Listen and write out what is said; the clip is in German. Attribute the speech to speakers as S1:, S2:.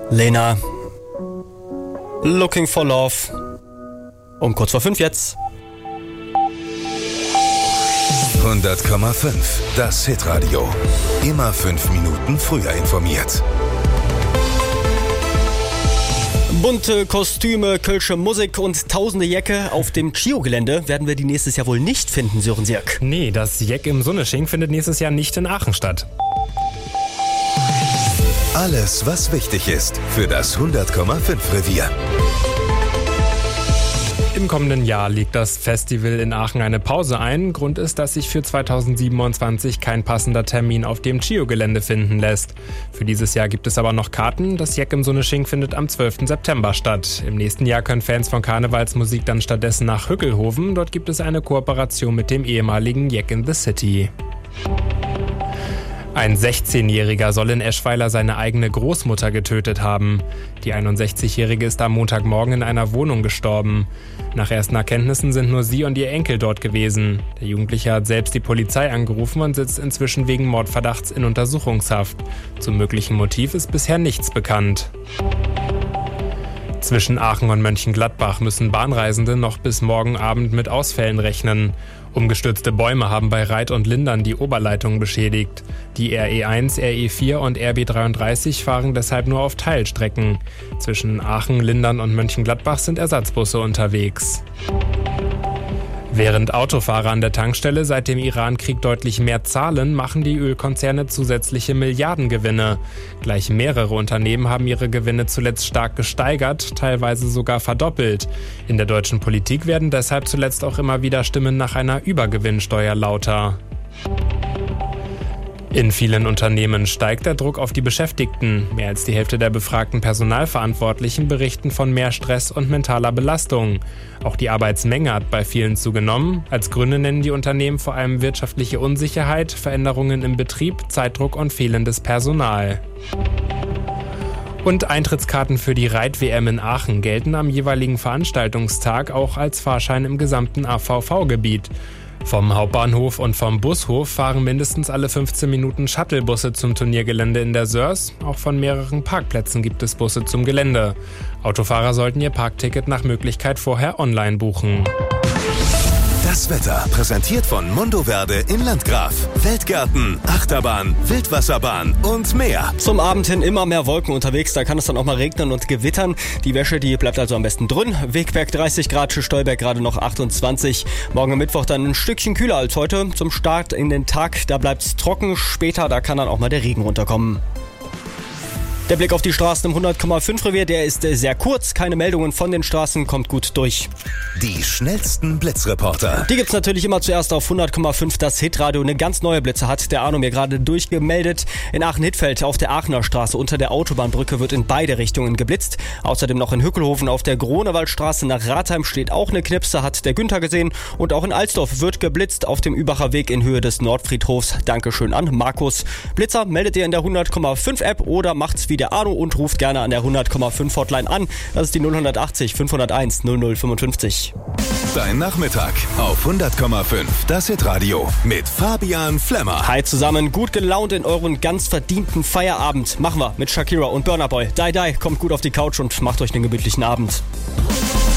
S1: Lena. Looking for Love. Um kurz vor 5 jetzt.
S2: 100,5. Das Hitradio. Immer 5 Minuten früher informiert.
S1: Bunte Kostüme, kölsche Musik und tausende Jäcke auf dem Chio-Gelände werden wir die nächstes Jahr wohl nicht finden, Sören Sierk.
S3: Nee, das Jeck im Sunnesching findet nächstes Jahr nicht in Aachen statt.
S2: Alles, was wichtig ist für das 100,5 Revier.
S3: Im kommenden Jahr legt das Festival in Aachen eine Pause ein. Grund ist, dass sich für 2027 kein passender Termin auf dem Chio-Gelände finden lässt. Für dieses Jahr gibt es aber noch Karten. Das Jeck im Sunnesching findet am 12. September statt. Im nächsten Jahr können Fans von Karnevalsmusik dann stattdessen nach Hückelhoven. Dort gibt es eine Kooperation mit dem ehemaligen Jeck in the City. Ein 16-Jähriger soll in Eschweiler seine eigene Großmutter getötet haben. Die 61-Jährige ist am Montagmorgen in einer Wohnung gestorben. Nach ersten Erkenntnissen sind nur sie und ihr Enkel dort gewesen. Der Jugendliche hat selbst die Polizei angerufen und sitzt inzwischen wegen Mordverdachts in Untersuchungshaft. Zum möglichen Motiv ist bisher nichts bekannt. Zwischen Aachen und Mönchengladbach müssen Bahnreisende noch bis morgen Abend mit Ausfällen rechnen. Umgestürzte Bäume haben bei Reit und Lindern die Oberleitung beschädigt. Die RE1, RE4 und RB33 fahren deshalb nur auf Teilstrecken. Zwischen Aachen, Lindern und Mönchengladbach sind Ersatzbusse unterwegs. Während Autofahrer an der Tankstelle seit dem Iran-Krieg deutlich mehr zahlen, machen die Ölkonzerne zusätzliche Milliardengewinne. Gleich mehrere Unternehmen haben ihre Gewinne zuletzt stark gesteigert, teilweise sogar verdoppelt. In der deutschen Politik werden deshalb zuletzt auch immer wieder Stimmen nach einer Übergewinnsteuer lauter. In vielen Unternehmen steigt der Druck auf die Beschäftigten. Mehr als die Hälfte der befragten Personalverantwortlichen berichten von mehr Stress und mentaler Belastung. Auch die Arbeitsmenge hat bei vielen zugenommen. Als Gründe nennen die Unternehmen vor allem wirtschaftliche Unsicherheit, Veränderungen im Betrieb, Zeitdruck und fehlendes Personal. Und Eintrittskarten für die Reit-WM in Aachen gelten am jeweiligen Veranstaltungstag auch als Fahrschein im gesamten AVV-Gebiet. Vom Hauptbahnhof und vom Bushof fahren mindestens alle 15 Minuten Shuttlebusse zum Turniergelände in der Sörs. Auch von mehreren Parkplätzen gibt es Busse zum Gelände. Autofahrer sollten ihr Parkticket nach Möglichkeit vorher online buchen.
S2: Das Wetter präsentiert von Mondoverde in Landgraf. Weltgärten, Achterbahn, Wildwasserbahn und mehr.
S1: Zum Abend hin immer mehr Wolken unterwegs, da kann es dann auch mal regnen und gewittern. Die Wäsche, die bleibt also am besten drin. Wegberg 30 Grad, Stolberg gerade noch 28. Morgen Mittwoch dann ein Stückchen kühler als heute. Zum Start in den Tag, da bleibt's trocken. Später, da kann dann auch mal der Regen runterkommen. Der Blick auf die Straßen im 100,5 Revier, der ist sehr kurz. Keine Meldungen von den Straßen, kommt gut durch.
S2: Die schnellsten Blitzreporter.
S1: Die gibt's natürlich immer zuerst auf 100,5. Das Hitradio eine ganz neue Blitze hat der Arno mir gerade durchgemeldet. In Aachen-Hittfeld auf der Aachener Straße unter der Autobahnbrücke wird in beide Richtungen geblitzt. Außerdem noch in Hückelhoven auf der Grunewaldstraße nach Ratheim steht auch eine Knipse, hat der Günther gesehen. Und auch in Alsdorf wird geblitzt auf dem Übacher Weg in Höhe des Nordfriedhofs. Dankeschön an Markus. Blitzer meldet ihr in der 100,5 App oder macht's wie der Arno und ruft gerne an der 100,5 Hotline an. Das ist die 080 501 0055.
S2: Dein Nachmittag auf 100,5. Das Hitradio mit Fabian Flemmer.
S1: Hi zusammen, gut gelaunt in euren ganz verdienten Feierabend. Machen wir mit Shakira und Burna Boy. Die, kommt gut auf die Couch und macht euch einen gemütlichen Abend.